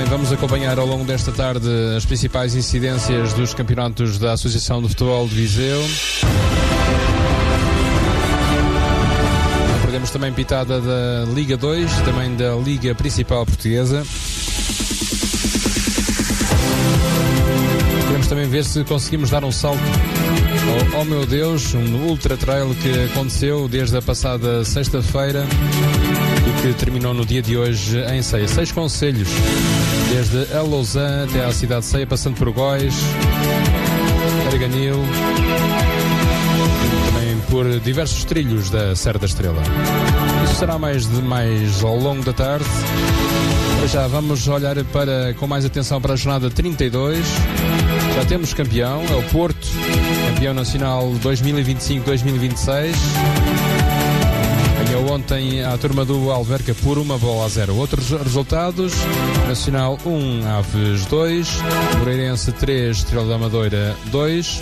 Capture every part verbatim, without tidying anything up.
bem, vamos acompanhar ao longo desta tarde as principais incidências dos campeonatos da Associação de Futebol de Viseu. Perdemos também pitada da Liga dois, também da Liga Principal Portuguesa. Queremos também ver se conseguimos dar um salto Oh, oh meu Deus, um ultra trail que aconteceu desde a passada sexta-feira e que terminou no dia de hoje em Ceia. Seis concelhos, desde a Lausanne até à cidade de Ceia, passando por Góis, Arganil, também por diversos trilhos da Serra da Estrela. Isso será mais, de, mais ao longo da tarde. Mas já vamos olhar para, com mais atenção para a jornada trinta e dois. Já temos campeão, é o Porto, campeão nacional dois mil e vinte e cinco dois mil e vinte e seis. Ganhou ontem a turma do Alverca por uma bola a zero. Outros resultados: Nacional um, Aves dois, Moreirense três, Estrela da Amadora dois,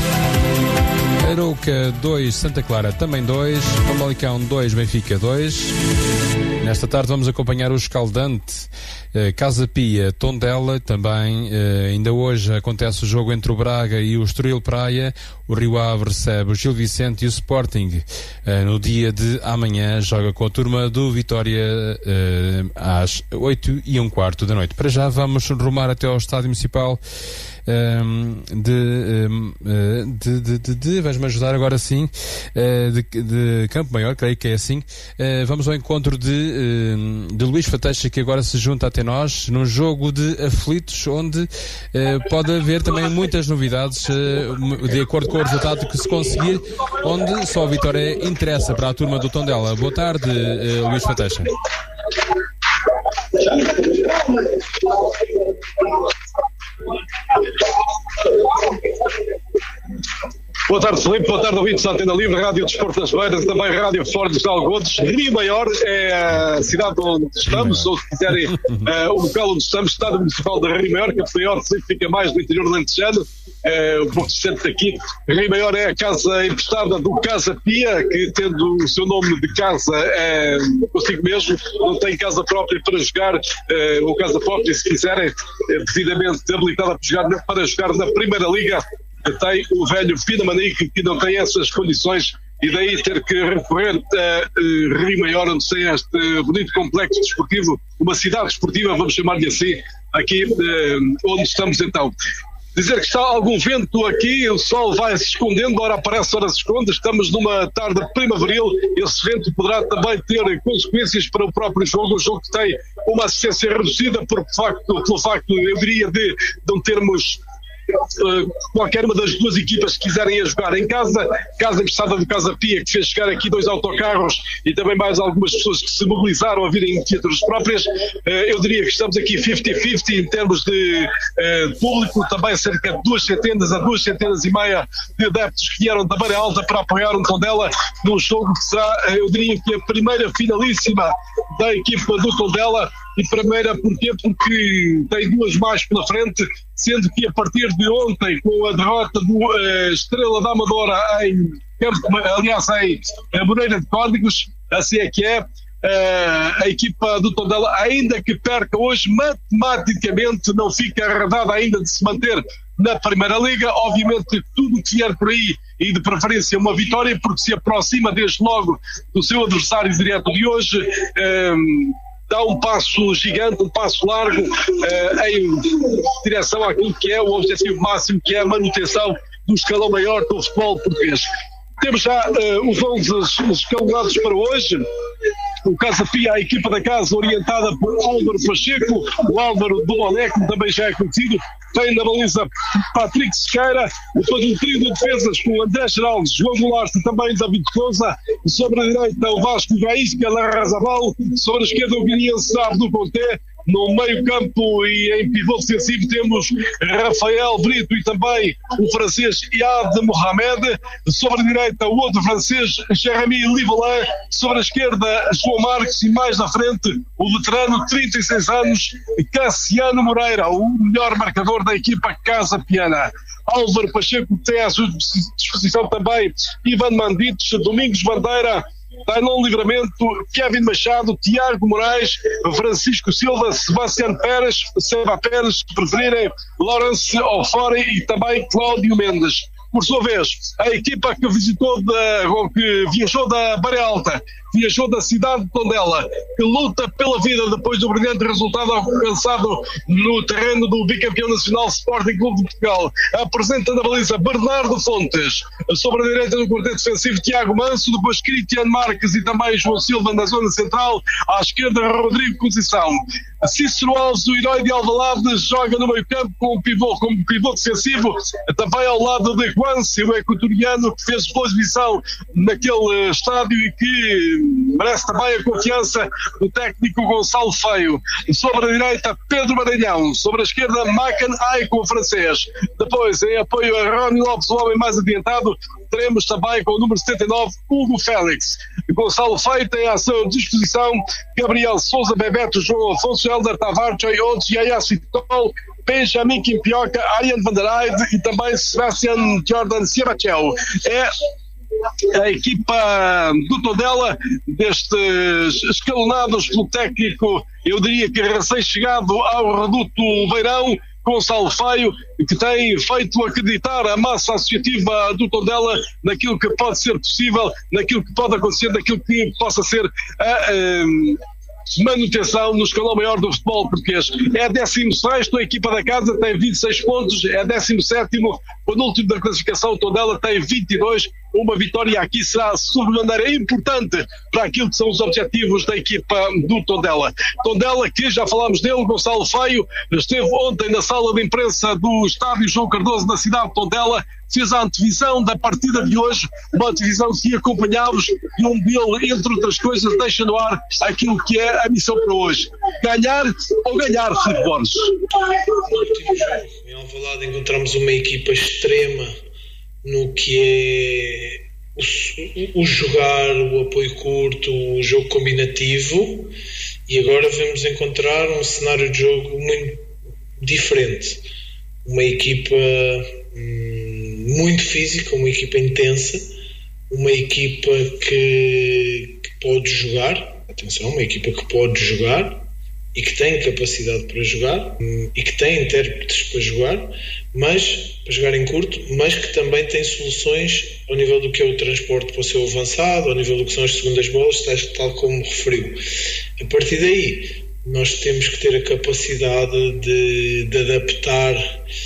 Arouca dois, Santa Clara também dois, Famalicão dois, Benfica dois. Nesta tarde vamos acompanhar o escaldante eh, Casa Pia, Tondela também. Eh, ainda hoje acontece o jogo entre o Braga e o Estoril Praia. O Rio Ave recebe o Gil Vicente e o Sporting. Eh, no dia de amanhã joga com a turma do Vitória eh, às oito e um quarto da noite. Para já vamos rumar até ao Estádio Municipal Um, de, um, de, de, de, de vais-me ajudar agora sim, uh, de, de Campo Maior, creio que é assim. Uh, vamos ao encontro de, uh, de Luís Fateixa, que agora se junta até nós num jogo de aflitos, onde uh, pode haver também muitas novidades, uh, de acordo com o resultado que se conseguir, onde só a vitória interessa para a turma do Tondela. Boa tarde, uh, Luís Fateixa. Boa tarde, Filipe. Boa tarde, ouvintes da Antena Livre, Rádio Desporto das Beiras e também Rádio Fortes de Algodes. Rio Maior é a cidade onde estamos, ou se quiserem, uh, o local onde estamos, Estádio Municipal de Rio Maior, que a Maior significa mais no interior do Alentejano, uh, um pouco distante daqui. Rio Maior é a casa emprestada do Casa Pia, que, tendo o seu nome de casa uh, consigo mesmo, não tem casa própria para jogar, uh, ou casa própria, se quiserem, uh, devidamente habilitada para jogar, para jogar na Primeira Liga. Tem o velho Pina Manique, que não tem essas condições, e daí ter que recorrer a uh, Rio Maior, onde tem este bonito complexo desportivo, uma cidade desportiva, vamos chamar-lhe assim, aqui uh, onde estamos então. Dizer que está algum vento aqui, o sol vai se escondendo, ora aparece, ora se esconde, estamos numa tarde primaveril, esse vento poderá também ter consequências para o próprio jogo, o jogo que tem uma assistência reduzida por facto, pelo facto, eu diria, de não termos Uh, qualquer uma das duas equipas que quiserem a jogar em casa, casa emprestada do Casa Pia, que fez chegar aqui dois autocarros e também mais algumas pessoas que se mobilizaram a virem em teatros próprias. Uh, eu diria que estamos aqui cinquenta cinquenta em termos de uh, público, também cerca de duas centenas a duas centenas e meia de adeptos que vieram da Beira Alta para apoiar o Tondela num jogo que será, uh, eu diria que a primeira finalíssima da equipa do Tondela. E primeira porquê? Porque tem duas mais pela frente, sendo que a partir de ontem, com a derrota do uh, Estrela da Amadora em Campo, aliás, em Moreira de Códigos, assim é que é, uh, a equipa do Tondela, ainda que perca hoje, matematicamente não fica arredada ainda de se manter na Primeira Liga. Obviamente tudo que vier por aí, e de preferência uma vitória, porque se aproxima desde logo do seu adversário direto de hoje, um, dá um passo gigante, um passo largo uh, em direção àquilo que é o objetivo máximo, que é a manutenção do escalão maior do futebol português. Temos já uh, os onze escalonados para hoje. O Casa Pia, a equipa da casa, orientada por Álvaro Pacheco, o Álvaro do Boné, como também já é conhecido, tem na baliza Patrick Sequeira, depois um trio de defesas com André Geraldo, João Goulart e também David Sousa, sobre a direita o Vasco Gaisca, Larrazabal, sobre a esquerda o Guineense Abdo Conté. No meio campo e em pivô defensivo temos Rafael Brito e também o francês Iad Mohamed. Sobre a direita o outro francês Jeremy Livolan. Sobre a esquerda João Marques e mais na frente o veterano, trinta e seis anos, Cassiano Moreira, o melhor marcador da equipa Casa Piana. Álvaro Pacheco tem à sua disposição também Ivan Mandites, Domingos Bandeira, Dainão Livramento, Kevin Machado, Tiago Moraes, Francisco Silva, Sebastião Pérez, Seba Pérez, se preferirem, Lawrence Ofori e também Cláudio Mendes. Por sua vez, a equipa que visitou, da, que viajou da Beira Alta, viajou da cidade de Tondela, que luta pela vida depois do brilhante resultado alcançado no terreno do bicampeão nacional Sporting Clube de Portugal, apresenta na baliza Bernardo Fontes, sobre a direita do quarteto defensivo Tiago Manso, depois Cristiano Marques e também João Silva na zona central, à esquerda Rodrigo Conceição. Cícero Alves, o herói de Alvalade, joga no meio campo com o pivô, como pivô defensivo, também ao lado de Juanse, o equatoriano que fez boa exibição naquele estádio e que merece também a confiança do técnico Gonçalo Feio. Sobre a direita, Pedro Maranhão, sobre a esquerda, Macan Aiko, o francês. Depois, em apoio a Rony Lopes, o homem mais adiantado, teremos também com o número setenta e nove, Hugo Félix. Gonçalo Feio tem à sua disposição Gabriel Souza, Bebeto, João Afonso, Helder Tavares, Joy Odes, Yaya Citol, Benjamin Quimpioca, Ariane van der Eyde e também Sebastian Jordan Siabachel. É a equipa do Tondela, destes escalonados pelo técnico, eu diria que recém-chegado ao reduto Beirão, Gonçalo Feio, que tem feito acreditar a massa associativa do Tondela naquilo que pode ser possível, naquilo que pode acontecer, naquilo que possa ser a, a manutenção no escalão maior do futebol português. É a décimo sexto, a equipa da casa tem vinte e seis pontos, é a décimo sétimo, o último da classificação, o Tondela tem vinte e dois. Uma vitória aqui será sobremaneira importante para aquilo que são os objetivos da equipa do Tondela. Tondela, que já falámos dele, Gonçalo Feio, esteve ontem na sala de imprensa do estádio João Cardoso da cidade de Tondela, fez a antevisão da partida de hoje, uma antevisão que acompanhámos e um dele, entre outras coisas, deixa no ar aquilo que é a missão para hoje. Ganhar ou ganhar, Filipe Borges? No último jogo, em Alvalade, encontramos uma equipa extrema no que é o, o jogar, o apoio curto, o jogo combinativo, e agora vamos encontrar um cenário de jogo muito diferente. Uma equipa hum, muito física, uma equipa intensa, uma equipa que, que pode jogar, atenção, uma equipa que pode jogar e que tem capacidade para jogar hum, e que tem intérpretes para jogar, mas para jogar em curto, mas que também tem soluções ao nível do que é o transporte para o seu avançado, ao nível do que são as segundas bolas, tal, tal como referiu. A partir daí, nós temos que ter a capacidade de, de adaptar,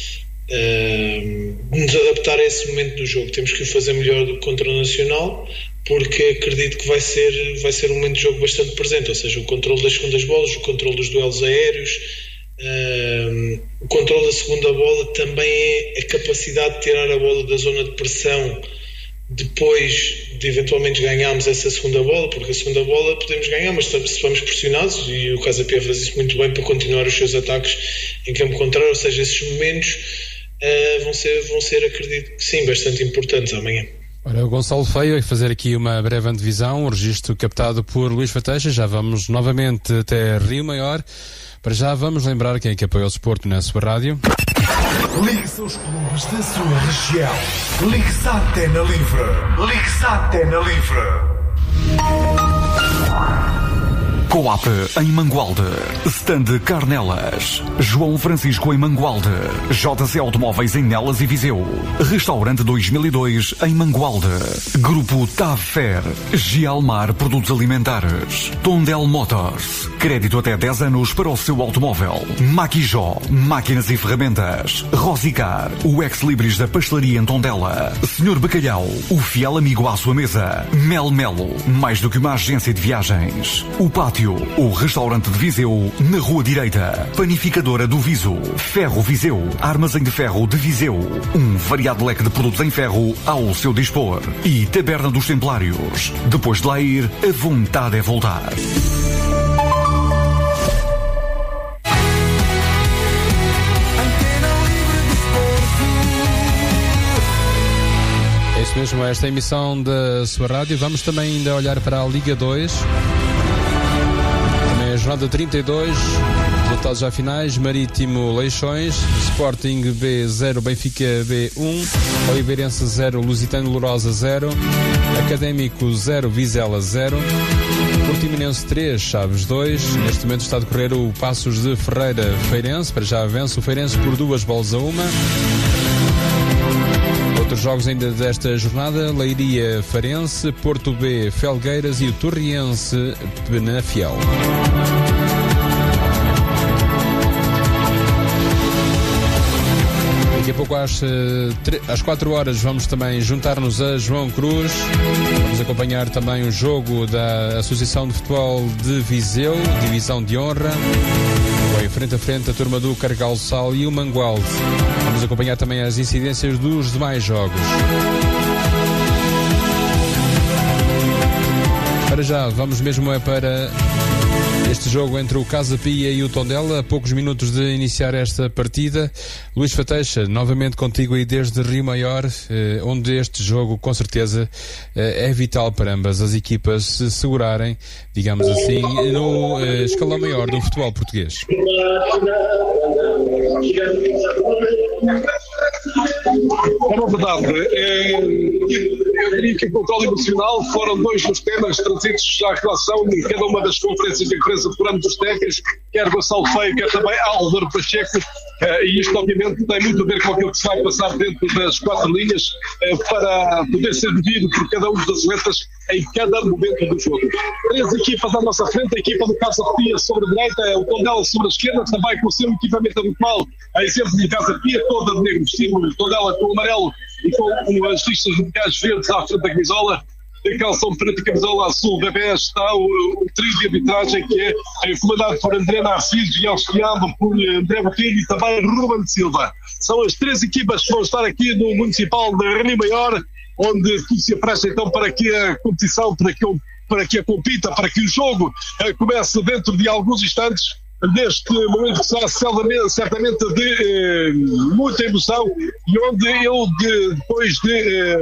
uh, de nos adaptar a esse momento do jogo. Temos que o fazer melhor do que contra o Nacional, porque acredito que vai ser, vai ser um momento de jogo bastante presente, ou seja, o controle das segundas bolas, o controle dos duelos aéreos. Uh, o controle da segunda bola também é a capacidade de tirar a bola da zona de pressão depois de eventualmente ganharmos essa segunda bola, porque a segunda bola podemos ganhar, mas se estamos pressionados, e o Casa Pia faz isso muito bem para continuar os seus ataques em campo contrário, ou seja, esses momentos uh, vão ser, vão ser, acredito que sim, bastante importantes amanhã. Ora, o Gonçalo Feio vai fazer aqui uma breve antevisão, um registro captado por Luís Fateixa. Já vamos novamente até Rio Maior. Para já vamos lembrar quem é que apoia o desporto na sua rádio. Ligue-se aos clubes da sua região. Ligue-se à Antena Livre. Ligue-se à Antena Livre. Coap em Mangualde, Stand Carnelas, João Francisco em Mangualde, J C Automóveis em Nelas e Viseu, Restaurante dois mil e dois em Mangualde, Grupo Tavfer, Gialmar Produtos Alimentares, Tondel Motors, crédito até dez anos para o seu automóvel, Maquijó, máquinas e ferramentas, Rosicar, o ex-libris da pastelaria em Tondela, senhor Bacalhau, o fiel amigo à sua mesa, Mel Melo, mais do que uma agência de viagens, o Pátio, o restaurante de Viseu, na Rua Direita, Panificadora do Viso, Ferro Viseu, Armazém de Ferro de Viseu, um variado leque de produtos em ferro ao seu dispor, e Taberna dos Templários. Depois de lá ir, a vontade é voltar. É isso mesmo, esta emissão da sua rádio. Vamos também ainda olhar para a Liga dois. Jornada trinta e dois, Resultados já finais: Marítimo Leixões, Sporting B zero, Benfica B um, Oliveirense zero, Lusitano Lourosa zero, Académico zero, Vizela zero, Portimonense três, Chaves dois. Neste momento está a decorrer o Passos de Ferreira Feirense. Para já vence o Feirense por duas bolas a uma. Outros jogos ainda desta jornada: Leiria Farense, Porto B Felgueiras e o Torriense Penafiel. Daqui a pouco às, às quatro horas vamos também juntar-nos a João Cruz. Vamos acompanhar também o jogo da Associação de Futebol de Viseu, Divisão de Honra. Bem, frente a frente a turma do Carregal do Sal e o Mangualde. Vamos acompanhar também as incidências dos demais jogos. Para já, vamos mesmo é para este jogo entre o Casa Pia e o Tondela, a poucos minutos de iniciar esta partida. Luís Fateixa, novamente contigo aí desde Rio Maior, eh, onde este jogo com certeza eh, é vital para ambas as equipas se segurarem, digamos assim, no eh, escalão maior do futebol português. É uma verdade. É, eu diria que o controle emocional foram dois dos temas trazidos à relação em cada uma das conferências de imprensa por ambos os técnicos, quer Gonçalo Feio, quer também Álvaro Pacheco, uh, e isto obviamente tem muito a ver com aquilo que se vai passar dentro das quatro linhas uh, para poder ser medido por cada um dos atletas em cada momento do jogo. Três equipas à nossa frente: a equipa do Casa Pia sobre a direita, o Tondela sobre a esquerda, também com o seu equipamento habitual, a exemplo de Casa Pia, toda de negro vestido, o Tondela com o amarelo e com as listas de medalhas verdes à frente da camisola. Em calção preto e camisola azul, bebê, está o, o trio de arbitragem que é, é comandado por André Narciso e auxiliado por André Botelho e também Ruben Silva. São as três equipas que vão estar aqui no Municipal de Rio Maior, onde tudo se apresta então para que a competição, para que, para que a compita, para que o jogo eh, comece dentro de alguns instantes. Neste momento que será certamente de eh, muita emoção, e onde eu, de, depois de eh,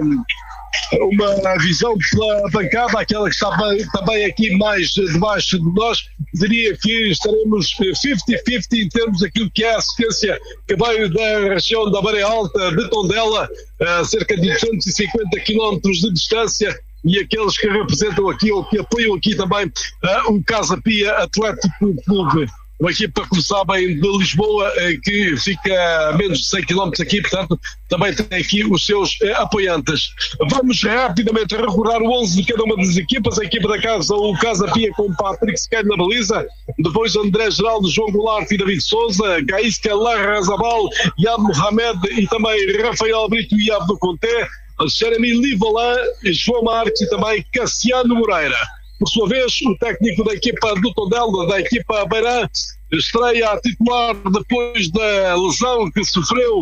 uma visão pela bancada, aquela que está bem, também aqui mais debaixo de nós, diria que estaremos cinquenta cinquenta em termos daquilo que é a assistência que veio da região da Maré Alta de Tondela, a cerca de duzentos e cinquenta quilómetros de distância, e aqueles que representam aqui ou que apoiam aqui também uh, o Casa Pia Atlético Clube. Uma equipa, como sabem, de Lisboa, que fica a menos de cem quilómetros aqui, portanto, também tem aqui os seus eh, apoiantes. Vamos rapidamente recordar o onze de cada uma das equipas. A equipa da casa, o Casa Pia com Patrick Sequeiro na baliza, depois André Geraldo, João Goulart e David Souza, Gaisca Larrazabal, Yab Mohamed e também Rafael Brito e Abdo Conté, Jeremy Livolan, João Marques e também Cassiano Moreira. Por sua vez, o técnico da equipa do Tondela, da equipa Beirã, estreia a titular depois da lesão que sofreu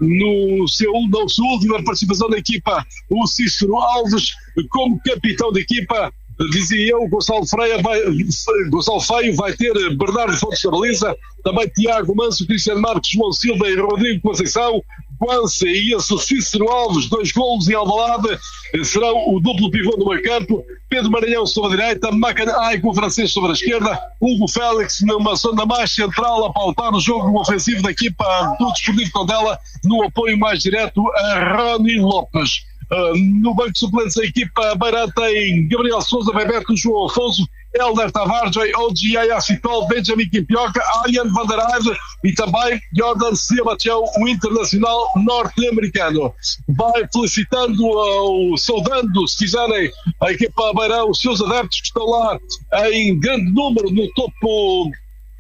no seu, na sua última participação na equipa, o Cícero Alves, como capitão da equipa. Dizia eu, Gonçalo Freia vai, Gonçalo Feio vai ter Bernardo Fontes da baliza, também Tiago Manso, Cristiano Marques, João Silva e Rodrigo Conceição. Guança e esse Cícero Alves, dois golos em Alvalade, serão o duplo pivô do meio campo. Pedro Maranhão sobre a direita, Macanai com o francês sobre a esquerda, Hugo Félix numa zona mais central a pautar o jogo ofensivo da equipa do Desportivo Tondela, no apoio mais direto a Rony Lopes. Uh, no banco de suplentes a equipa Beirã tem Gabriel Sousa, Bebeto, João Afonso, Helder Tavares, Oji Ayacitol, Benjamin Quimpioca, Aryan Van der Eyde e também Jordan Sebastião, o internacional norte-americano. Vai felicitando, ou saudando, se quiserem, a equipa Beirã, os seus adeptos que estão lá em grande número no topo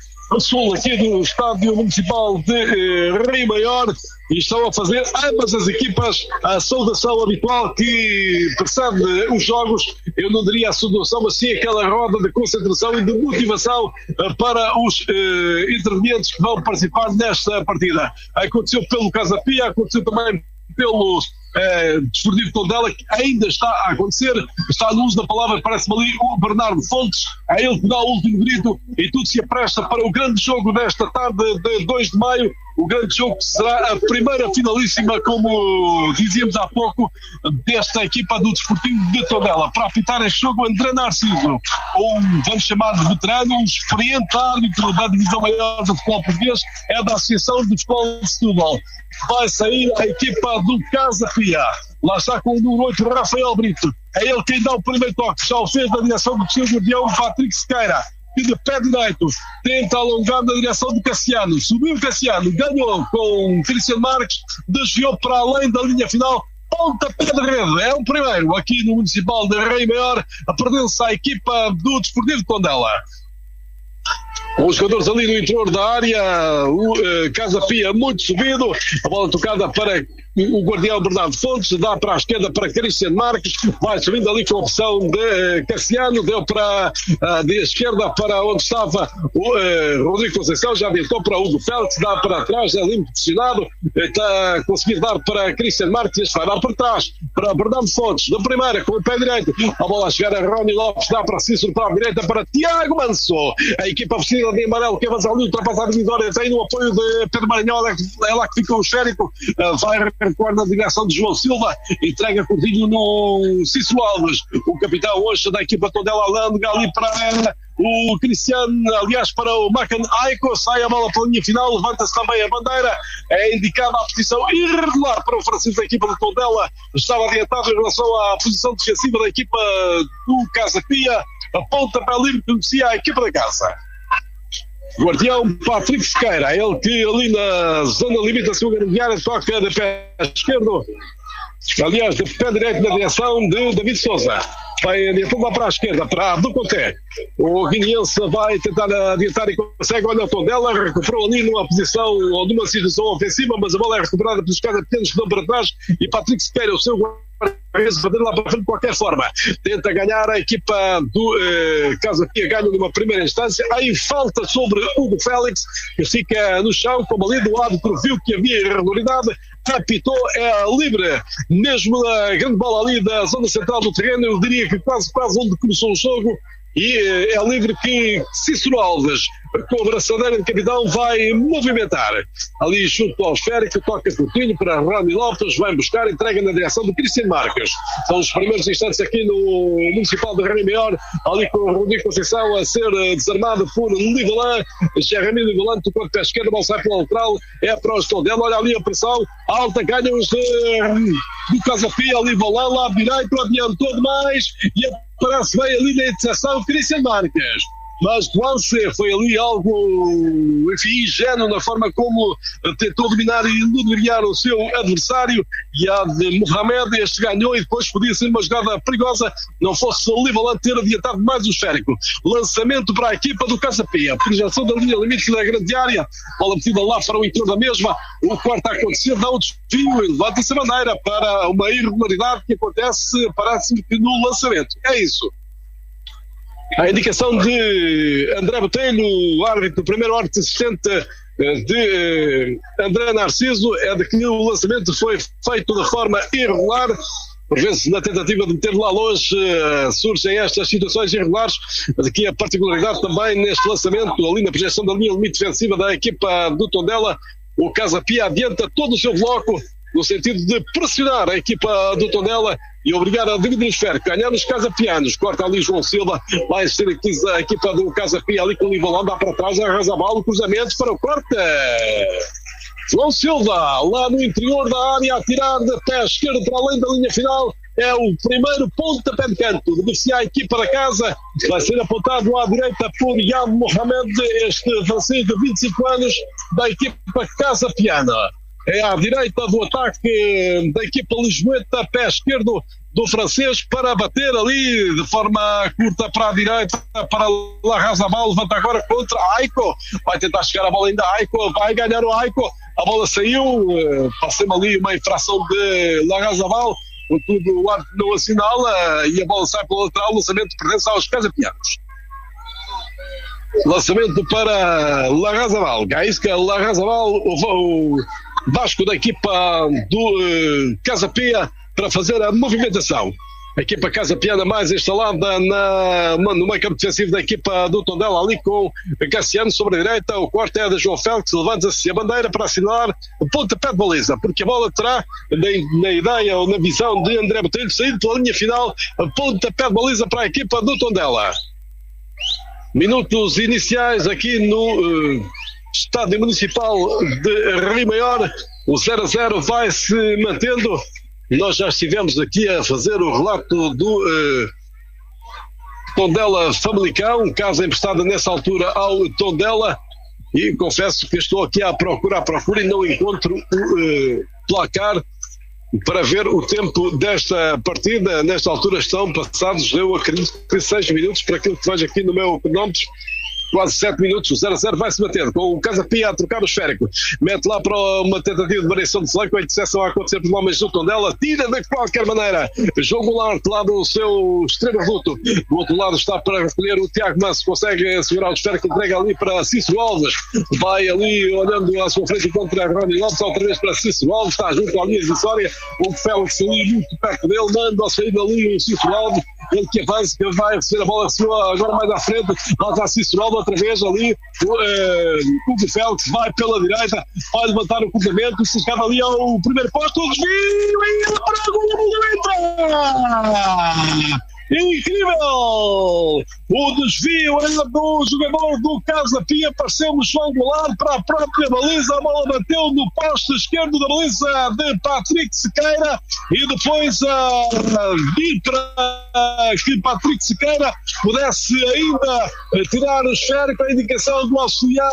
sul aqui do Estádio Municipal de eh, Rio Maior, e estão a fazer ambas as equipas a saudação habitual que precede os jogos. Eu não diria a saudação, mas sim aquela roda de concentração e de motivação eh, para os eh, intervenientes que vão participar nesta partida. Aconteceu pelo Casa Pia, aconteceu também pelo eh, Desportivo Tondela, que ainda está a acontecer. Está no uso da palavra, parece-me ali, o Bernardo Fontes, é ele que dá o último grito, e tudo se apresta para o grande jogo desta tarde de dois de maio. o grande jogo que será a primeira finalíssima, como dizíamos há pouco, desta equipa do Desportivo de Tondela. Para apitar este jogo, André Narciso, um, vamos chamar de veterano, um experiente árbitro da divisão maior do futebol português, é da Associação de Futebol de Setúbal. Vai sair a equipa do Casa Pia. Lá está com o número oito, Rafael Brito. É ele quem dá o primeiro toque. Já o fez na direção do seu guardião, Patrick Sequeira. E de pé direito tenta alongar na direção do Cassiano. Subiu o Cassiano, ganhou com Cristiano Marques, desviou para além da linha final. Pontapé de rede. É o primeiro aqui no Municipal de Rei Maior. A pertence à equipa do Desportivo de Tondela. Os jogadores ali no interior da área, o uh, Casa Pia muito subido, a bola tocada para o guardião Bernardo Fontes, dá para a esquerda para Cristiano Marques, vai subindo ali com a opção de uh, Cassiano, deu para uh, de esquerda para onde estava o uh, Rodrigo Conceição, já adiantou para Hugo Félix, dá para trás, é limpo posicionado, está a conseguir dar para Cristiano Marques, este vai dar para trás, para Bernardo Fontes, da primeira com o pé direito, a bola a chegar a Rony Lopes, dá para Cícero para a direita, para Tiago Manso, a equipa vestida de amarelo que avança ali, ultrapassa a divisória, tem no apoio de Pedro Maranhão, é lá que fica o esférico, vai recuar na direção de João Silva, entrega curtinho no Cícero Alves, o capitão hoje da equipa Tondela Langa ali para o Cristiano, aliás para o Macan Aiko, sai a bola para a linha final, levanta-se também a bandeira, é indicada a posição irregular para o Francisco da equipa de Tondela, estava adiantado em relação à posição defensiva da equipa do Casa Pia, a ponta para livre que conhecia a equipa da casa. Guardião Patrick Sequeira, ele que ali na zona limite da sua grande área toca de pé esquerdo, aliás de pé direito na direção de David Souza, vai adiantando lá para a esquerda, para do Conté, o guineense vai tentar adiantar e consegue, olha o Tondela, recuperou ali numa posição ou numa situação ofensiva, mas a bola é recuperada pelos caras pequenos que dão para trás e Patrick Sequeira, o seu fazer lá para frente de qualquer forma, tenta ganhar a equipa do eh, Casa Pia, ganha numa primeira instância, aí falta sobre Hugo Félix, que fica no chão, como ali do árbitro viu que havia irregularidade, apitou, é livre, mesmo a grande bola ali da zona central do terreno, eu diria que quase quase onde começou o jogo, e eh, é livre que Cícero Alves, com a braçadeira de capitão, vai movimentar ali junto ao esférico, toca curtinho para Rony Lopes, vai buscar, entrega na direção do Cristiano Marques. São os primeiros instantes aqui no Municipal de Rei Maior, ali com o Rodrigo Conceição a ser desarmado por Livelan, Jeremy Livelan tocou de pé esquerdo, a bola sai pela lateral, é para o Tondela, olha ali a pressão alta, ganha os uh, do Casa Pia, Livelan, lá direito, adiantou demais e aparece bem ali na interseção Cristiano Marques. Mas Duarte foi ali algo, enfim, ingênuo na forma como tentou dominar e ludibriar o seu adversário, e a de Mohamed, este ganhou e depois podia ser uma jogada perigosa, não fosse o Livelan ter adiantado mais o esférico. Lançamento para a equipa do Casa Pia, projeção da linha limite da grande área, bola metida lá para o interior da mesma, o quarto a acontecer, dá o desvio e levanta-se a bandeira para uma irregularidade que acontece, parece-me que no lançamento. É isso. A indicação de André Botelho, o árbitro, o primeiro árbitro assistente de André Narciso, é de que o lançamento foi feito de forma irregular. Por vezes, na tentativa de meter lá longe, surgem estas situações irregulares. Mas aqui a particularidade também neste lançamento, ali na projeção da linha limite defensiva da equipa do Tondela, o Casa Pia adianta todo o seu bloco no sentido de pressionar a equipa do Tondela e obrigar a dividir o esférico, ganhar os casapianos, corta ali João Silva, vai assistir aqui a equipa do Casa Pia ali com o Livalão, dá para trás, arrasa a bola, cruzamentos para o corte. João Silva, lá no interior da área, a tirar de pé esquerdo para além da linha final, é o primeiro pontapé de canto, beneficia a equipa da casa, vai ser apontado à direita por Ian Mohamed, este francês de vinte e cinco anos, da equipa Casa Piana. É à direita do ataque da equipa lisboeta, pé esquerdo do francês, para bater ali de forma curta para a direita, para Larrazabal, levanta agora contra Aiko, vai tentar chegar a bola ainda, Aiko vai ganhar o Aiko, a bola saiu, passei-me ali uma infração de Larrazabal, contudo o árbitro não assinala e a bola sai pela lateral, lançamento pertence aos casapianos. Lançamento para Larrazabal, Gaisca, Larrazabal, o, o Vasco da equipa do uh, Casa Pia para fazer a movimentação. A equipa Casa Piana mais instalada na, no meio campo defensivo da equipa do Tondela, ali com Cassiano sobre a direita. O corte é de João Félix, levanta-se a bandeira para assinalar o pontapé de baliza, porque a bola terá, na, na ideia ou na visão de André Botelho, saído pela linha final, a pontapé de baliza para a equipa do Tondela. Minutos iniciais aqui no uh, Estádio Municipal de Rio Maior. O zero a zero vai se mantendo. Nós já estivemos aqui a fazer o relato do uh, Tondela Famalicão, casa emprestada nessa altura ao Tondela, e confesso que estou aqui a procurar, à procura e não encontro o uh, placar para ver o tempo desta partida. Nesta altura estão passados, eu acredito que seis minutos, para aquilo que vejo aqui no meu cronómetro. Quase sete minutos, o zero a zero vai se bater, com o Casa Pia a trocar o esférico, mete lá para uma tentativa de variação de select, com a interseção a acontecer pelos homens do Tondela, tira de qualquer maneira, jogo Goulart lá do seu extremo reduto, do outro lado está para recolher o Tiago Manso, consegue segurar o esférico, entrega ali para Cícero Alves, vai ali olhando à sua frente contra Rony Lopes, outra vez para Cícero Alves, está junto à linha divisória, o Félix ali muito perto dele, manda a sair dali o Cícero Alves, ele que avança, que vai receber a bola agora mais à frente, lá está Cícero Alves, outra vez ali o Hugo Félix vai pela direita, vai levantar o cruzamento, se chega ali ao primeiro posto, o desvio e ele para o gol, entra! Incrível! O desvio é do jogador do Casa Pia, apareceu o João Goulart para a própria baliza, a bola bateu no posto esquerdo da baliza de Patrick Sequeira e depois a vir para que Patrick Sequeira pudesse ainda tirar o esférico. A indicação do auxiliar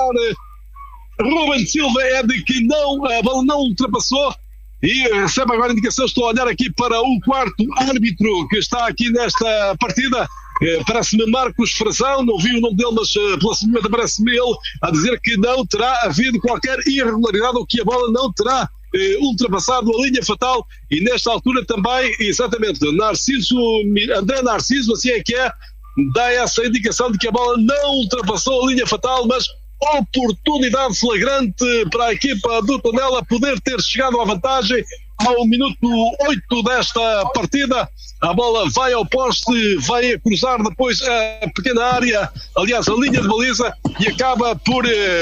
Ruben Silva é de que não, a bola não ultrapassou. E recebe agora a indicação, estou a olhar aqui para o quarto árbitro que está aqui nesta partida, eh, parece-me Marcos Frazão, não vi o nome dele, mas eh, pela semelhança parece-me ele a dizer que não terá havido qualquer irregularidade ou que a bola não terá eh, ultrapassado a linha fatal, e nesta altura também, exatamente, Narciso, André Narciso, assim é que é, dá essa indicação de que a bola não ultrapassou a linha fatal, mas oportunidade flagrante para a equipa do Tondela poder ter chegado à vantagem ao minuto oito desta partida. A bola vai ao poste, vai a cruzar depois a pequena área, aliás a linha de baliza, e acaba por eh,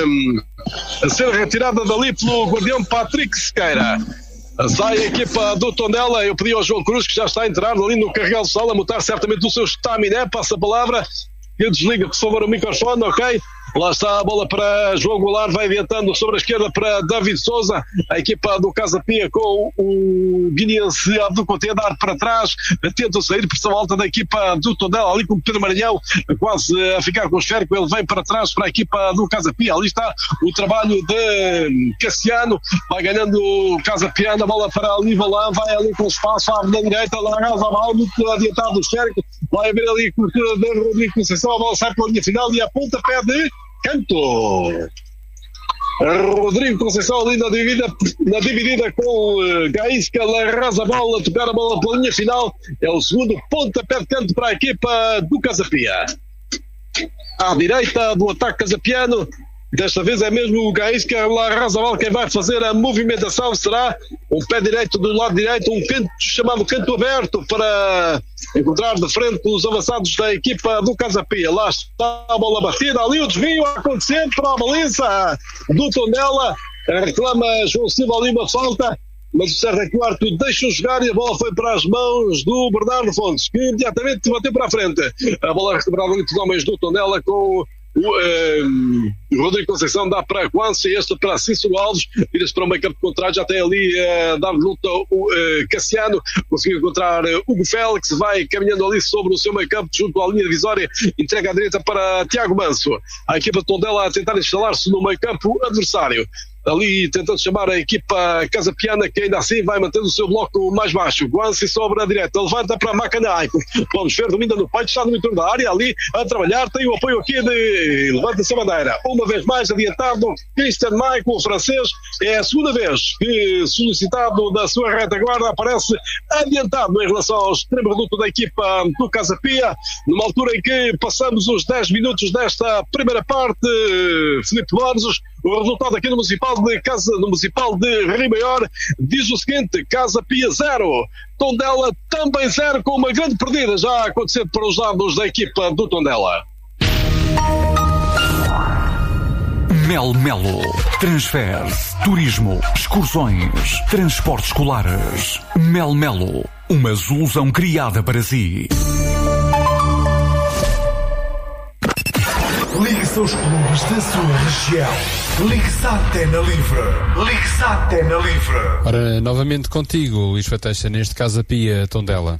ser retirada dali pelo guardião Patrick Sequeira. Sai a equipa do Tondela. Eu pedi ao João Cruz, que já está a entrar ali no carregal do sala, a mutar certamente o seu estaminé, passa a palavra, que desliga por favor o microfone, ok? Lá está a bola para João Goulart, vai adiantando sobre a esquerda para David Souza, a equipa do Casa Pia com o guineense Abdul Conte a dar para trás, tenta sair, pressão alta da equipa do Tondela, ali com o Pedro Maranhão quase a ficar com o esférico, ele vem para trás para a equipa do Casa Pia, ali está o trabalho de Cassiano, vai ganhando o Casa Pia, a bola para ali, Valã, vai ali com espaço, abre na direita, lá a mal, muito adiantado do esférico, vai haver ali a cobertura de Rodrigo Conceição, a bola sai pela linha final e a pontapé de canto. Rodrigo Conceição ali na dividida, na dividida com uh, Gaisca, arrasa a bola, tocar a bola pela linha final. É o segundo pontapé de canto para a equipa do Casa Pia. À direita do ataque casapiano, desta vez é mesmo o Gaisca, lá arrasa a bola, quem vai fazer a movimentação será um pé direito do lado direito, um canto chamado canto aberto para encontrar de frente os avançados da equipa do Casa Pia. Lá está a bola batida, ali o desvio a acontecer para a baliza do Tondela, reclama João Silva ali uma falta, mas o certo é que o Arthur deixou jogar e a bola foi para as mãos do Bernardo Fontes, que imediatamente bateu para a frente. A bola recuperada ali dos homens do Tondela com o eh, Rodrigo Conceição, dá para Guança e este para Cícero Alves, vira-se para o meio campo contrário, já tem ali eh, dá luta o eh, Cassiano, conseguiu encontrar eh, Hugo Félix, vai caminhando ali sobre o seu meio campo junto à linha divisória, entrega à direita para Tiago Manso, a equipa de Tondela a tentar instalar-se no meio campo adversário, ali tentando chamar a equipa Casa Piana, que ainda assim vai mantendo o seu bloco mais baixo. Guanci sobre a direita, levanta para Macanai, vamos ver, domina no peito, está no entorno da área, ali a trabalhar, tem o apoio aqui de levanta-se a bandeira, uma vez mais adiantado Christian Michael, o francês, é a segunda vez que solicitado da sua retaguarda aparece adiantado em relação ao extremo reduto da equipa do Casa Pia, numa altura em que passamos os dez minutos desta primeira parte. Filipe Borges, O resultado aqui no Municipal de Casa, no Municipal de Rimaior diz o seguinte: Casa Pia zero, Tondela também zero, com uma grande perdida já acontecendo para os lados da equipa do Tondela. Mel Melo. Transfers, turismo, excursões, transportes escolares. Mel Melo. Uma solução criada para si. Ligue-se aos clubes da sua região. Ligue-se à Antena Livre. Ligue-se à Antena Livre. Ora, novamente contigo, Luís Fateixa, neste Casa Pia Tondela.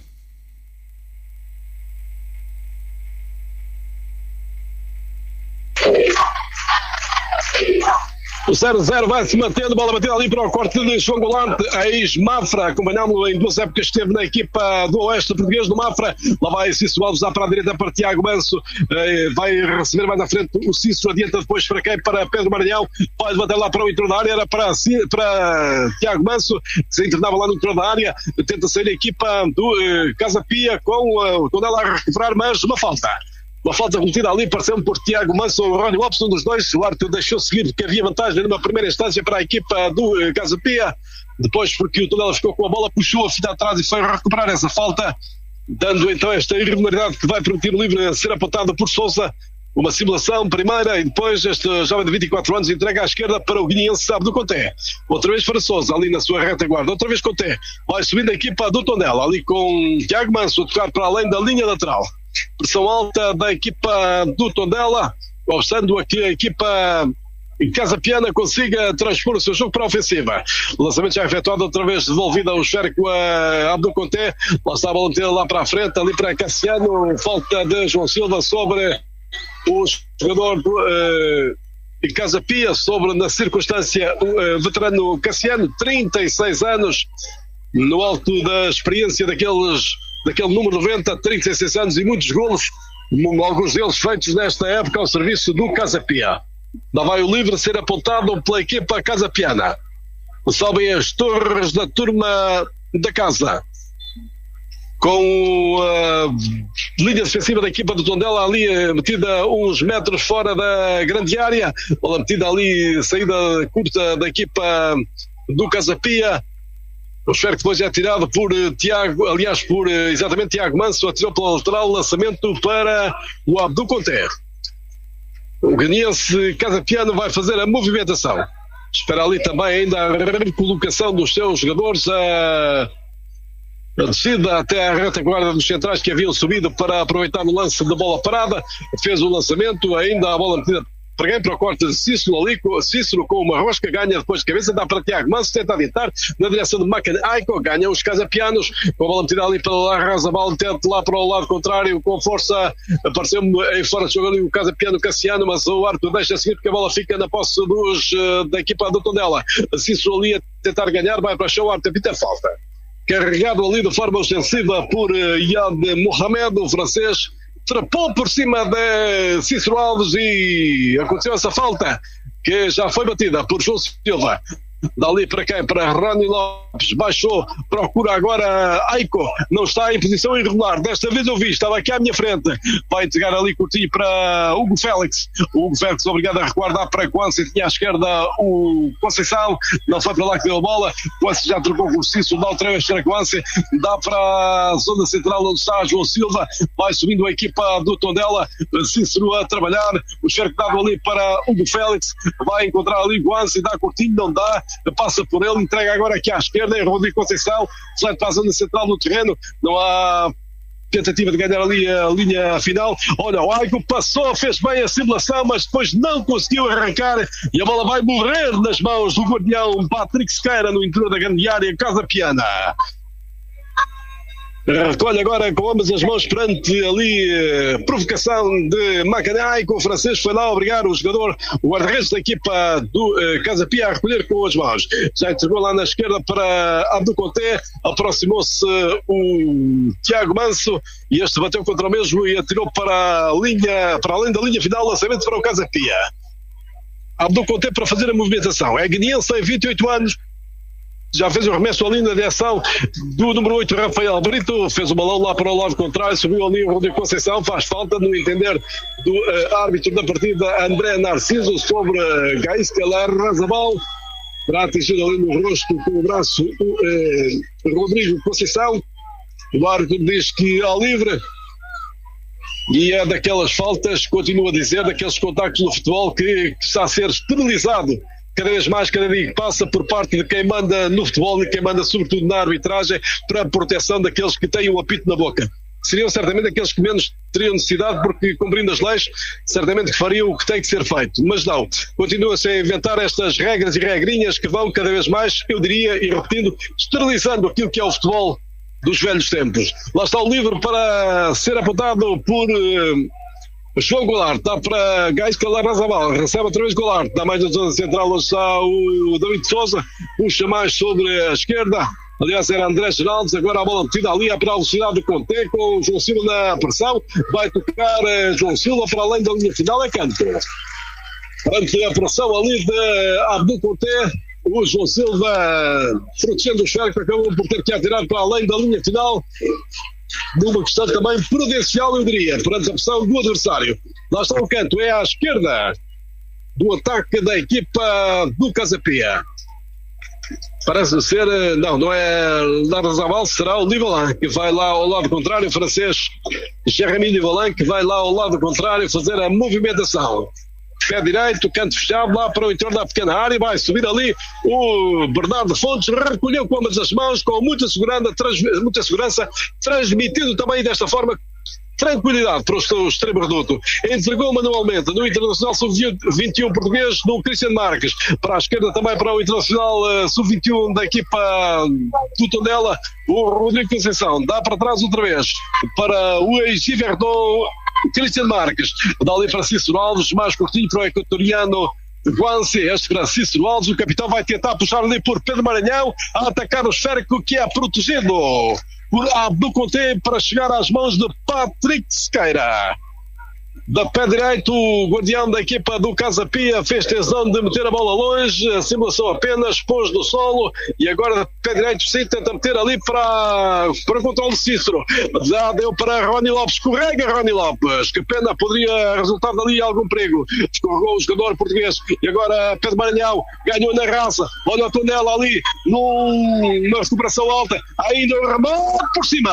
O zero zero vai-se mantendo, bola batida ali para o corte de João Golante, ex-Mafra, acompanhámos-lo em duas épocas, esteve na equipa do Oeste português do Mafra. Lá vai Cícero Alves, já para a direita para Tiago Manso, vai receber mais na frente o Cícero, adianta depois para quem? Para Pedro Maranhão, pode bater lá para o entorno da área, era para, para Tiago Manso, que se internava lá no entorno da área, tenta sair a equipa do uh, Casa Pia com o uh, Tondela a recuperar, mas uma falta. Uma falta cometida ali, pareceu-me por Tiago Manso ou Ronnie Lopes, um dos dois. O árbitro deixou seguir porque havia vantagem numa primeira instância para a equipa do uh, Casa Pia. Depois, porque o Tondela ficou com a bola, puxou a fita atrás e foi recuperar essa falta, dando então esta irregularidade que vai permitir o livre ser apontado por Sousa. Uma simulação primeira e depois este jovem de vinte e quatro anos entrega à esquerda para o guineense Abdo Conté. Outra vez para Sousa, ali na sua retaguarda. Outra vez Conté. Vai subindo a equipa do Tondela, ali com Tiago Manso a tocar para além da linha lateral. Pressão alta da equipa do Tondela, obstando aqui a equipa Casa Piana consiga transpor o seu jogo para a ofensiva. O lançamento já efetuado, outra vez devolvido ao esférico a Abdo Conté. Lá está a bola metida lá para a frente, ali para Cassiano. Falta de João Silva sobre o jogador do uh, Casa Pia, sobre, na circunstância, o uh, veterano Cassiano, trinta e seis anos, no alto da experiência daqueles, daquele número noventa, trinta e seis anos e muitos golos, alguns deles feitos nesta época ao serviço do Casa Pia. Lá vai o livre ser apontado pela equipa Casa Piana. Sobem as torres da turma da casa, com a linha defensiva da equipa do Tondela ali metida uns metros fora da grande área, bola metida ali, saída curta da equipa do Casa Pia. O esférico depois é tirado por Tiago, aliás por exatamente Tiago Manso, atirou pela lateral, lançamento para o Abdo Conté. O guineense Casa Piano vai fazer a movimentação. Espera ali também ainda a recolocação dos seus jogadores, a, a descida até a retaguarda dos centrais que haviam subido para aproveitar o lance de bola parada. Fez o lançamento, ainda a bola metida para quem? Para o corte de Cícero ali, Cícero com uma rosca, ganha depois de cabeça, dá para Tiago Manso, tenta adiantar na direção de Macan Aiko, ganha os Casapianos, com a bola metida ali para lá, arrasa a bola, tenta lá para o lado contrário, com força, apareceu-me em fora de jogo ali o Casapiano Cassiano, mas o árbitro deixa seguir porque a bola fica na posse dos, da equipa do Tondela. Cícero ali a tentar ganhar, vai para o chão, o árbitro apita falta. Carregado ali de forma ostensiva por Yad Mohamed, o francês, trapou por cima de Cícero Alves e aconteceu essa falta que já foi batida por João Silva. Dali para quem? Para Ronnie Lopes, baixou, procura agora Aiko, não está em posição irregular, desta vez eu vi, estava aqui à minha frente, vai entregar ali curtinho para Hugo Félix, o Hugo Félix obrigado a recuar, dá para Quance, tinha à esquerda o Conceição, não foi para lá que deu a bola, Quance já trocou com o Cícero, dá outra vez para Quance, dá para a zona central onde está João Silva, vai subindo a equipa do Tondela, Cícero a trabalhar, o cerco dado ali para Hugo Félix, vai encontrar ali Quance, dá curtinho, não dá, passa por ele, entrega agora aqui à esquerda, é Rodrigo Conceição, sai para a zona central do terreno, não há tentativa de ganhar ali a linha final. Olha, o Aiko passou, fez bem a simulação, mas depois não conseguiu arrancar e a bola vai morrer nas mãos do guardião Patrick Sequeira no interior da grande área, Casa Piana. Recolhe agora com ambas as mãos perante ali eh, provocação de Macanai, com o francês foi lá obrigar o jogador, o guarda-redes da equipa do eh, Casa Pia a recolher com as mãos. Já entregou lá na esquerda para Abdo Conté, aproximou-se o Tiago Manso e este bateu contra o mesmo e atirou para a linha, para além da linha final, lançamento para o Casa Pia. Abdo Conté para fazer a movimentação. É guineense, tem vinte e oito anos. já fez o remesso ali na direção do número oito, Rafael Brito, fez o balão lá para o lado contrário, subiu ali o Rodrigo Conceição, faz falta no entender do uh, árbitro da partida, André Narciso, sobre uh, Gaisca Larrazabal, para atingir ali no rosto com o braço o uh, Rodrigo Conceição. O árbitro diz que ao livre, e é daquelas faltas, continuo a dizer, daqueles contactos no futebol que, que está a ser esterilizado cada vez mais, cada dia que passa, por parte de quem manda no futebol e quem manda sobretudo na arbitragem, para a proteção daqueles que têm o apito na boca. Seriam certamente aqueles que menos teriam necessidade, porque, cumprindo as leis, certamente que fariam o que tem que ser feito. Mas não, continua-se a inventar estas regras e regrinhas que vão cada vez mais, eu diria, e repetindo, esterilizando aquilo que é o futebol dos velhos tempos. Lá está o livre para ser apontado por uh, João Goulart, dá para Gaisca Larrazabal, recebe outra vez Goulart, dá mais na zona central, onde está o David Sousa, puxa mais sobre a esquerda, aliás era André Geraldes, agora a bola metida ali para a velocidade do Conte, com o João Silva na pressão, vai tocar uh, João Silva para além da linha final, é canto. Ante a pressão ali de Abdul Conte, o João Silva, protegendo o esférico, acabou por ter que atirar para além da linha final, numa questão também prudencial, eu diria, perante a pressão do adversário. Lá está o canto, é à esquerda do ataque da equipa do Casa Pia. Parece ser, não, não é Larrazabal, será o Livalan, que vai lá ao lado contrário, o francês Jeremy Livalan, que vai lá ao lado contrário fazer a movimentação. Pé direito, canto fechado, lá para o interior da pequena área, vai subir ali o Bernardo Fontes, recolheu com ambas as mãos, com muita segurança, trans, muita segurança, transmitindo também desta forma tranquilidade para o seu extremo reduto. Entregou manualmente no Internacional sub vinte e um português, no Cristian Marques, para a esquerda também para o Internacional uh, sub vinte e um da equipa do Tondela, o Rodrigo Conceição, dá para trás outra vez, para o ex-Everton, Cristian Marques, dá ali para Cícero Alves, mais curtinho para o equatoriano Guanci, este para Cícero Alves, o capitão vai tentar puxar ali por Pedro Maranhão, a atacar o esférico que é protegido por Abdul Conte para chegar às mãos de Patrick Sequeira. Da pé direito, o guardião da equipa do Casa Pia fez tensão de meter a bola longe, a simulação apenas, pôs no solo, e agora da pé direito sim, tenta meter ali para, para o controle de Cícero. Já deu para Rony Lopes, escorrega Rony Lopes, que pena, poderia resultar dali algum perigo. Escorregou o jogador português, e agora Pedro Maranhão ganhou na raça, olha o Tondela ali, numa recuperação alta, ainda o remate por cima,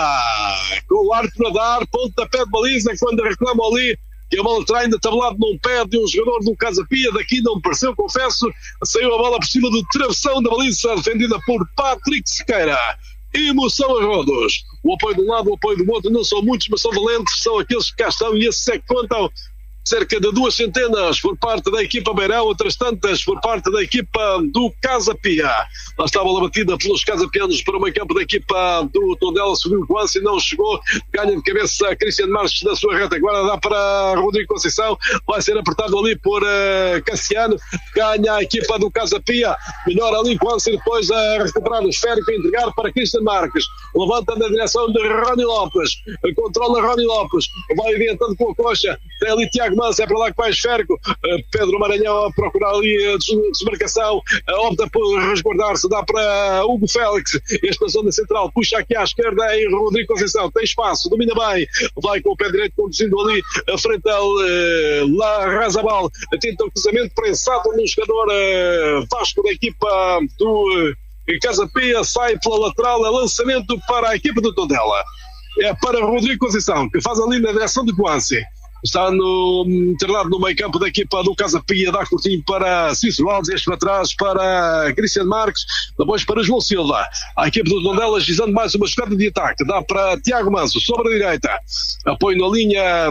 com o árbitro a dar, pontapé de baliza, quando reclamam ali, e a bola terá ainda tabelado num pé de um jogador do Casa Pia, daqui não me pareceu, confesso, saiu a bola por cima do travessão da baliza, defendida por Patrick Sequeira. Emoção a rodos. O apoio de um lado, o apoio do outro, não são muitos, mas são valentes, são aqueles que cá estão, e esses é que contam. Cerca de duas centenas por parte da equipa Beirão, outras tantas por parte da equipa do Casa Pia. Lá está a bola batida pelos casapianos para o meio campo da equipa do Tondela, subiu o Guanci, não chegou, ganha de cabeça Cristian Marques da sua retaguarda, dá para Rodrigo Conceição, vai ser apertado ali por uh, Cassiano, ganha a equipa do Casa Pia, melhor ali Guanci, depois a recuperar o esférico e entregar para Cristian Marques, levanta na direção de Rony Lopes, controla Rony Lopes, vai adiantando com a coxa, tem ali Tiago Manso, é para lá que vai esférico, uh, Pedro Maranhão a procurar ali a desmarcação, uh, opta por resguardar-se, dá para Hugo Félix, este na zona central, puxa aqui à esquerda em Rodrigo Conceição, tem espaço, domina bem, vai com o pé direito conduzindo ali a frente ao uh, Larrazabal, tenta o cruzamento prensado no jogador uh, Vasco da equipa do uh, Casa Pia, sai pela lateral, é lançamento para a equipa do Tondela, é para Rodrigo Conceição, que faz ali na direção de Guanci. Está no, internado no meio campo da equipa do Casa Pia, dá curtinho para Cícero Alves, este para trás para Cristian Marques, depois para João Silva. A equipa do Tondela visando mais uma jogada de ataque, dá para Tiago Manso, sobre a direita. Apoio na linha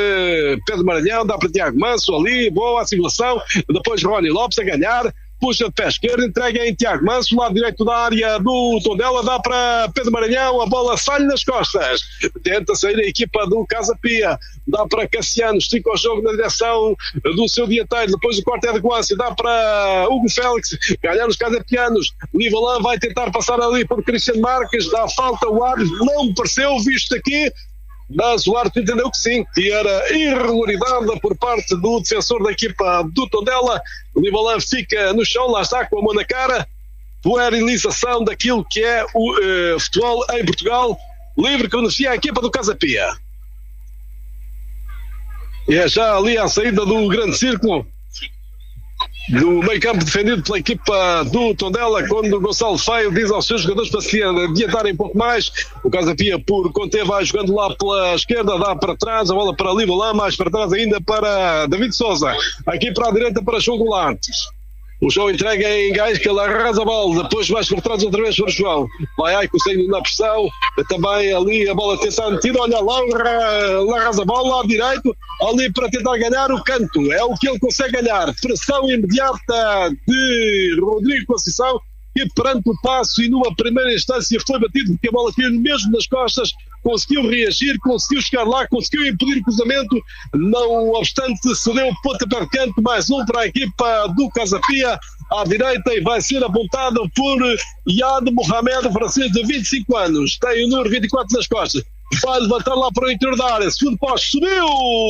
de Pedro Maranhão, dá para Tiago Manso, ali, boa a simulação. Depois Rony Lopes a ganhar. Puxa de pé esquerdo, entrega em Tiago Manso, lado direito da área do Tondela, dá para Pedro Maranhão, a bola sai-lhe nas costas, tenta sair a equipa do Casa Pia, dá para Cassiano, estica o jogo na direção do seu dianteiro, depois o corte é de Guanci, dá para Hugo Félix, ganhar os casapianos, Livalan vai tentar passar ali por Cristian Marques, dá falta, o árbitro não me pareceu visto aqui, mas o árbitro entendeu que sim, que era irregularidade por parte do defensor da equipa do Tondela. O Livalan fica no chão, lá está, com a mão na cara, puerilização daquilo que é o uh, futebol em Portugal. Livre que beneficia a equipa do Casa Pia. E é já ali à saída do grande círculo do meio campo defendido pela equipa do Tondela, quando o Gonçalo Feio diz aos seus jogadores para se adiantarem um pouco mais. O Casa Pia, por conter, vai jogando lá pela esquerda, dá para trás, a bola para Lima lá, mais para trás ainda para David Souza, aqui para a direita para João Goulart. O João entrega em Gaisca, lá arrasa a bola, depois mais para trás outra vez para o João. Vai Aico saindo na pressão, também ali a bola tentar metida, olha lá, lá arrasa a bola, lá direito, ali para tentar ganhar o canto, é o que ele consegue ganhar. Pressão imediata de Rodrigo Conceição, que perante o passo e numa primeira instância foi batido porque a bola caiu mesmo nas costas, conseguiu reagir, conseguiu chegar lá, conseguiu impedir o cruzamento, não obstante cedeu o pontapé de canto, mais um para a equipa do Casa Pia à direita e vai ser apontado por Yad Mohamed, francês de vinte e cinco anos, tem o número vinte e quatro nas costas. Vai levantar lá para o interior da área, segundo posto, subiu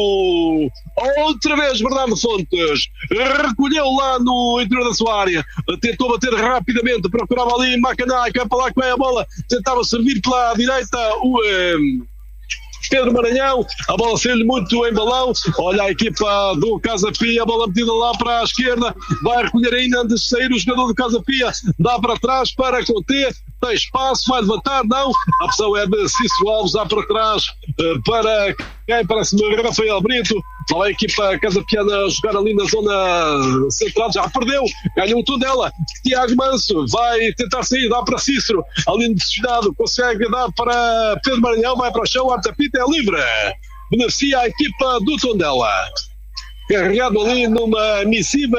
outra vez Bernardo Fontes, recolheu lá no interior da sua área, tentou bater rapidamente, procurava ali Macanai, que é para lá que vai a bola, tentava servir pela direita o um, Pedro Maranhão, a bola saiu-lhe muito em balão, olha a equipa do Casa Pia, a bola metida lá para a esquerda, vai recolher ainda antes de sair o jogador do Casa Pia, dá para trás para conter, tem espaço, vai levantar, não, a opção é de Cícero Alves, dá para trás para quem parece-me Rafael Brito, a equipa Casa Piana a jogar ali na zona central, já perdeu, ganhou o Tondela, Tiago Manso vai tentar sair, dá para Cícero, ali desviado, consegue dar para Pedro Maranhão, vai para o chão, o Artapita é livre, beneficia a equipa do Tondela. Carregado ali numa missiva,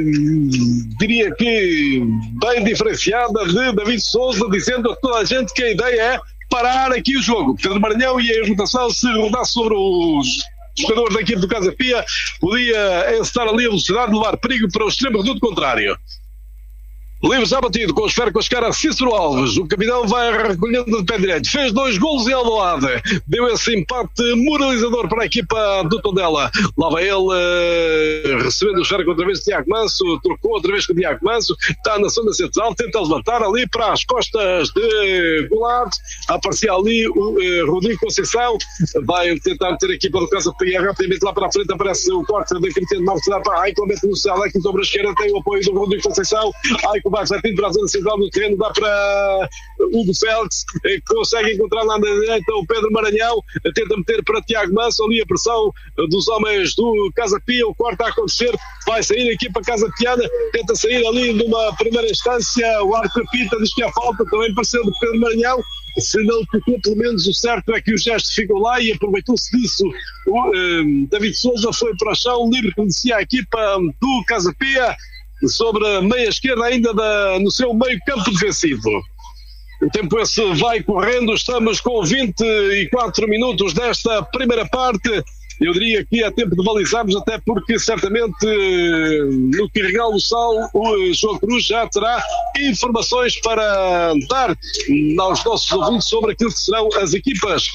diria que bem diferenciada, de David Souza, dizendo a toda a gente que a ideia é parar aqui o jogo. Pedro Maranhão e a rotação, se rodasse sobre os jogadores da equipe do Casa Pia, podia encetar ali a velocidade de levar perigo para o extremo reduto contrário. Livre já batido, com o esfera com as caras Cícero Alves, o capitão vai recolhendo de pé direito, fez dois golos em Alvalade, deu esse empate moralizador para a equipa do Tondela, lá vai ele uh, recebendo o esfera outra vez de Tiago Manso, trocou outra vez com o Tiago Manso, está na zona central, tenta levantar ali para as costas de Goulart, aparecia ali o uh, Rodrigo Conceição, vai tentar meter a equipa do Casa Pia rapidamente lá para a frente, aparece o corte da Cristiano Marques, dá para Aico, mete no céu, aqui sobre a esquerda tem o apoio do Rodrigo Conceição, Aico vai partindo para a zona central do terreno, dá para Hugo Félix, que consegue encontrar lá na direita o Pedro Maranhão, tenta meter para Tiago Manso, ali a pressão dos homens do Casa Pia, o quarto a acontecer, vai sair aqui para Casa Piana, tenta sair ali numa primeira instância, o Artapita diz que há falta, também parceiro do Pedro Maranhão, se não tocou, pelo menos o certo é que o gesto ficou lá e aproveitou-se disso. O um, David Souza foi para o chão, livre, conhecia a equipa do Casa Pia, sobre a meia esquerda ainda da, no seu meio campo defensivo. O tempo esse vai correndo, estamos com vinte e quatro minutos desta primeira parte. Eu diria que é tempo de balizarmos, até porque certamente no Carregal do Sal o João Cruz já terá informações para dar aos nossos ouvintes sobre aquilo que serão as equipas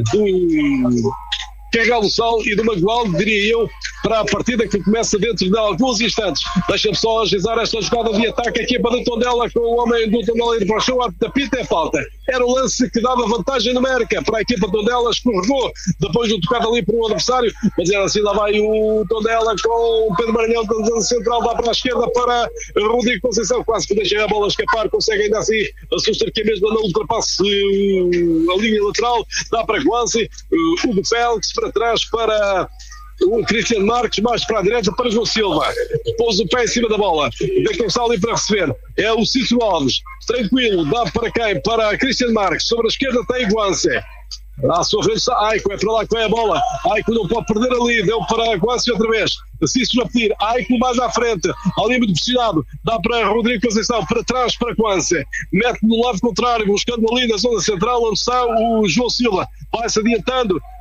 do Carregal do Sal e do Mangualde, diria eu, para a partida que começa dentro de alguns instantes. Deixa-me só agilizar esta jogada de ataque, a equipa do Tondela com o homem do Tondela ir para o chão, a tapita é falta. Era o lance que dava vantagem numérica para a equipa do Tondela, escorregou depois de tocar ali para o adversário, mas era assim, lá vai o Tondela com o Pedro Maranhão da zona central, dá para a esquerda para Rodrigo Conceição, quase que deixa a bola escapar, consegue ainda assim assustar que mesmo não ultrapasse a linha lateral, dá para Guanzi, o Hugo Félix para trás para o Cristiano Marques, mais para a direita para João Silva, pôs o pé em cima da bola, deixa-se ali para receber, é o Cícero Alves, tranquilo, dá para quem? Para Cristiano Marques, sobre a esquerda tem Guanzi, à sua frente está Aico, é para lá que vai a bola, Aico não pode perder ali, deu para Guanzi outra vez, Cícero a pedir, Aico mais à frente, ali muito pressionado, dá para Rodrigo Conceição, para trás para Guanzi, mete no lado contrário, buscando ali na zona central onde está o João Silva, vai-se adiantando,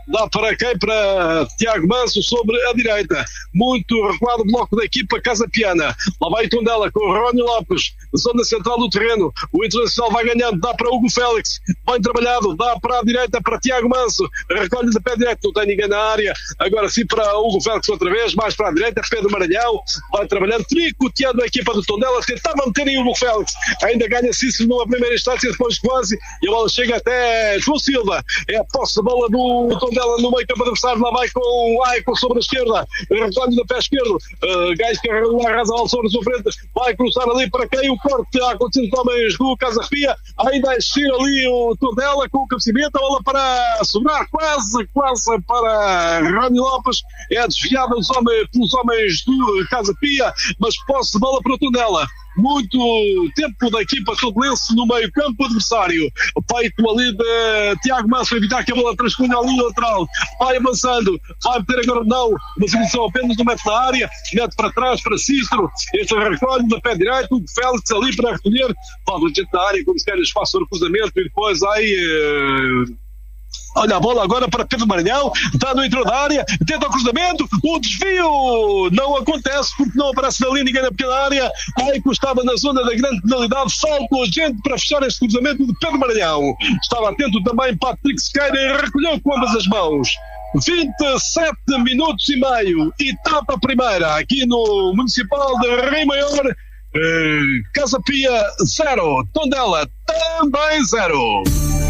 dá para quem? Para Tiago Manso sobre a direita. Muito recuado o bloco da equipa Casa Piana. Lá vai Tondela com o Rónio Lopes, zona central do terreno. O Internacional vai ganhando, dá para Hugo Félix, bem trabalhado, dá para a direita para Tiago Manso, recolhe de pé direito, não tem ninguém na área. Agora sim para Hugo Félix outra vez, mais para a direita, Pedro Maranhão, vai trabalhando, tricoteando a equipa do Tondela, tentava meter em Hugo Félix, ainda ganha Cícero numa primeira instância, depois quase, e a bola chega até João Silva. É a posse da bola do Tondela no meio campo adversário, lá vai com o Aiko sobre a esquerda, recolhe do pé esquerdo, uh, Gás que arrasa a sobre a sua frente, vai cruzar ali para quem o corte a acontecer dos homens do Casa Pia, ainda a existir ali o Tondela com o cabecimento, a bola para sobrar quase, quase para Rani Lopes, é desviada pelos homens, pelos homens do Casa Pia, mas posse de bola para o Tondela. Muito tempo da equipa tondelense no meio campo adversário. Peito ali de Tiago Manso, evitar que a bola transcunha a linha lateral. Vai avançando, vai meter agora não, uma solução apenas no mete na área, mete para trás para Cícero, este recolhe da pé direito, o Félix ali para recolher, falta gente na área, como se quer espaço para o cruzamento e depois aí... Uh... Olha a bola agora para Pedro Maranhão, está no intro da área, tenta o cruzamento, o desvio não acontece porque não aparece ali ninguém na pequena área. Aiko estava na zona da grande penalidade, falta gente para fechar este cruzamento de Pedro Maranhão. Estava atento também Patrick Sequeira e recolheu com ambas as mãos. vinte e sete minutos e meio, etapa primeira aqui no Municipal de Rio Maior. Uh, Casa Pia zero, Tondela também zero.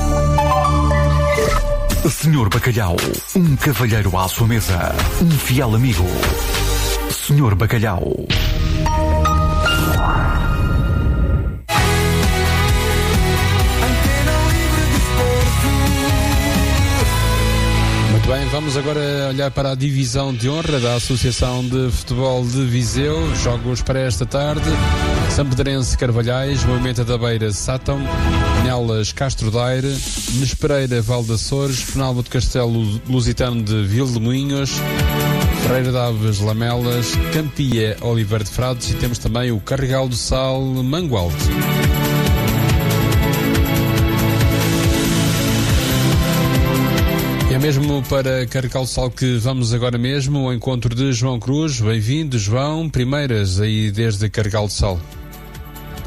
senhor Bacalhau, um cavalheiro à sua mesa, um fiel amigo. senhor Bacalhau. Muito bem, vamos agora olhar para a divisão de honra da Associação de Futebol de Viseu. Jogos para esta tarde: Sampedrense Carvalhais, Moimenta da Beira Sátão, Nelas Castro Daire, Nespereira Val de Açores, Penalva de Castelo Lusitano de Vildemoinhos, Ferreira de Aves Lamelas, Campia Oliveira de Frades e temos também o Carregal do Sal Mangualde. É mesmo para Carregal do Sal que vamos agora mesmo ao encontro de João Cruz. Bem-vindo, João. Primeiras aí desde Carregal do Sal.